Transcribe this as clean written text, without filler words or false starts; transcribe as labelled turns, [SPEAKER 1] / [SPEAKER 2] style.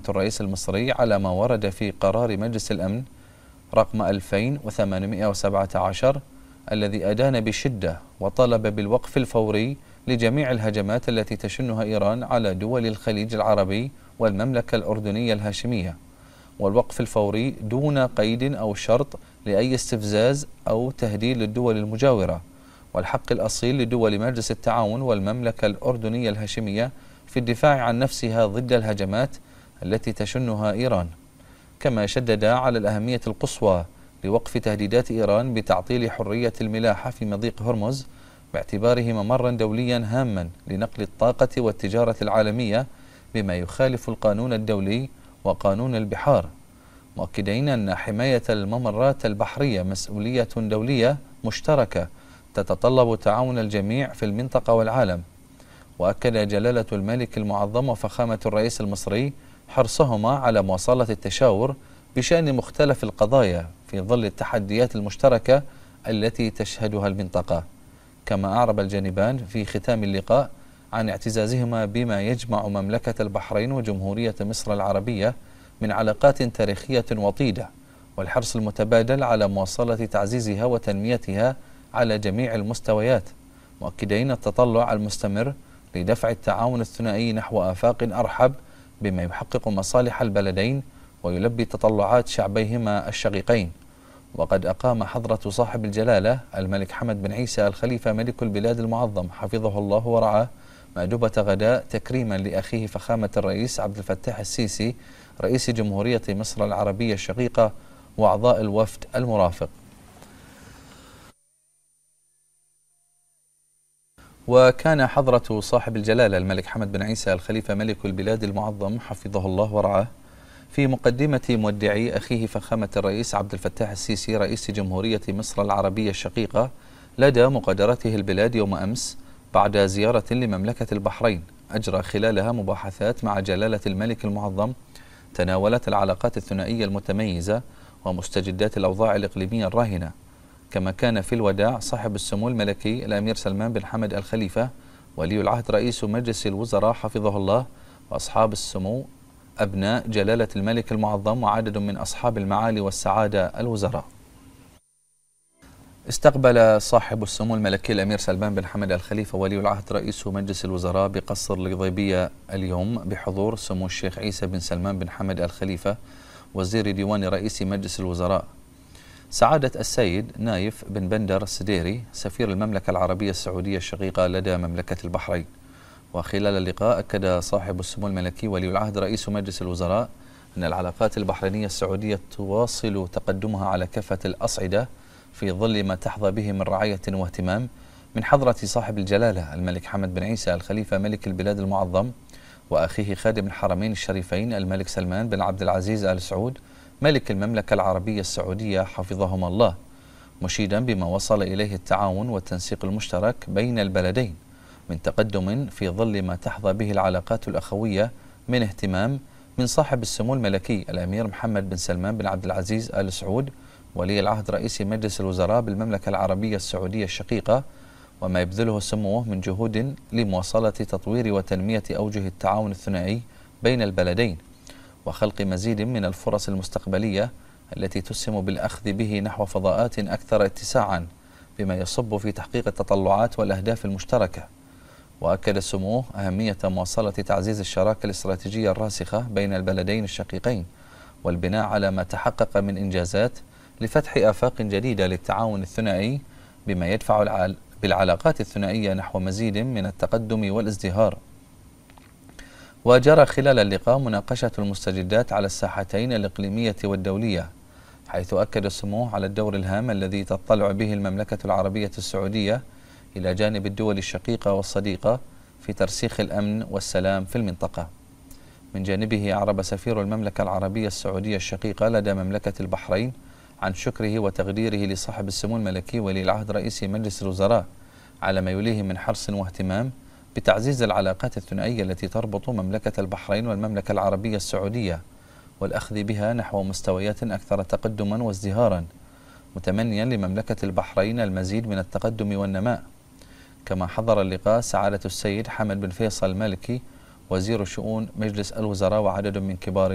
[SPEAKER 1] الرئيس المصري على ما ورد في قرار مجلس الأمن رقم 2817 الذي أدان بشدة وطلب بالوقف الفوري لجميع الهجمات التي تشنها إيران على دول الخليج العربي والمملكة الأردنية الهاشمية، والوقف الفوري دون قيد أو شرط لأي استفزاز أو تهديد للدول المجاورة، والحق الأصيل لدول مجلس التعاون والمملكة الأردنية الهاشمية في الدفاع عن نفسها ضد الهجمات التي تشنها إيران. كما شدد على الأهمية القصوى لوقف تهديدات إيران بتعطيل حرية الملاحة في مضيق هرمز باعتباره ممرا دوليا هاما لنقل الطاقة والتجارة العالمية بما يخالف القانون الدولي وقانون البحار، مؤكدين أن حماية الممرات البحرية مسؤولية دولية مشتركة تتطلب تعاون الجميع في المنطقة والعالم. وأكد جلالة الملك المعظم وفخامة الرئيس المصري حرصهما على مواصلة التشاور بشأن مختلف القضايا في ظل التحديات المشتركة التي تشهدها المنطقة. كما أعرب الجانبان في ختام اللقاء عن اعتزازهما بما يجمع مملكة البحرين وجمهورية مصر العربية من علاقات تاريخية وطيدة، والحرص المتبادل على مواصلة تعزيزها وتنميتها على جميع المستويات، مؤكدين التطلع المستمر لدفع التعاون الثنائي نحو آفاق أرحب بما يحقق مصالح البلدين ويلبي تطلعات شعبيهما الشقيقين. وقد أقام حضرة صاحب الجلالة الملك حمد بن عيسى الخليفة ملك البلاد المعظم حفظه الله ورعاه مأدبة غداء تكريما لأخيه فخامة الرئيس عبد الفتاح السيسي رئيس جمهورية مصر العربية الشقيقة وأعضاء الوفد المرافق. وكان حضرة صاحب الجلالة الملك حمد بن عيسى الخليفة ملك البلاد المعظم حفظه الله ورعاه في مقدمة مودعي أخيه فخامة الرئيس عبد الفتاح السيسي رئيس جمهورية مصر العربية الشقيقة لدى مغادرته البلاد يوم أمس بعد زيارة لمملكة البحرين أجرى خلالها مباحثات مع جلالة الملك المعظم تناولت العلاقات الثنائية المتميزة ومستجدات الأوضاع الإقليمية الراهنة. كما كان في الوداع صاحب السمو الملكي الأمير سلمان بن حمد الخليفة ولي العهد رئيس مجلس الوزراء حفظه الله وأصحاب السمو أبناء جلالة الملك المعظم وعدد من أصحاب المعالي والسعادة الوزراء. استقبل صاحب السمو الملكي الأمير سلمان بن حمد الخليفة ولي العهد رئيس مجلس الوزراء بقصر الغضيبية اليوم بحضور سمو الشيخ عيسى بن سلمان بن حمد الخليفة وزير ديوان رئيس مجلس الوزراء سعادة السيد نايف بن بندر السديري سفير المملكة العربية السعودية الشقيقة لدى مملكة البحرين. وخلال اللقاء أكد صاحب السمو الملكي ولي العهد رئيس مجلس الوزراء أن العلاقات البحرينية السعودية تواصل تقدمها على كافة الأصعدة في ظل ما تحظى به من رعاية واهتمام من حضرة صاحب الجلالة الملك حمد بن عيسى الخليفة ملك البلاد المعظم وأخيه خادم الحرمين الشريفين الملك سلمان بن عبد العزيز آل سعود ملك المملكة العربية السعودية حفظهما الله، مشيدا بما وصل إليه التعاون والتنسيق المشترك بين البلدين من تقدم في ظل ما تحظى به العلاقات الأخوية من اهتمام من صاحب السمو الملكي الأمير محمد بن سلمان بن عبد العزيز آل سعود ولي العهد رئيس مجلس الوزراء بالمملكة العربية السعودية الشقيقة، وما يبذله سموه من جهود لمواصلة تطوير وتنمية أوجه التعاون الثنائي بين البلدين وخلق مزيد من الفرص المستقبلية التي تسهم بالأخذ به نحو فضاءات أكثر اتساعا بما يصب في تحقيق التطلعات والأهداف المشتركة. وأكد سموه أهمية مواصلة تعزيز الشراكة الاستراتيجية الراسخة بين البلدين الشقيقين والبناء على ما تحقق من إنجازات لفتح آفاق جديدة للتعاون الثنائي بما يدفع بالعلاقات الثنائية نحو مزيد من التقدم والازدهار. وجرى خلال اللقاء مناقشة المستجدات على الساحتين الإقليمية والدولية، حيث أكد سموه على الدور الهام الذي تطلع به المملكة العربية السعودية إلى جانب الدول الشقيقة والصديقة في ترسيخ الأمن والسلام في المنطقة. من جانبه أعرب سفير المملكة العربية السعودية الشقيقة لدى مملكة البحرين عن شكره وتقديره لصاحب السمو الملكي ولي العهد رئيس مجلس الوزراء على ما يليه من حرص واهتمام بتعزيز العلاقات الثنائية التي تربط مملكة البحرين والمملكة العربية السعودية والأخذ بها نحو مستويات أكثر تقدما وازدهارا، متمنيا لمملكة البحرين المزيد من التقدم والنماء. كما حضر اللقاء سعادة السيد حمد بن فيصل المالكي وزير شؤون مجلس الوزراء وعدد من كبار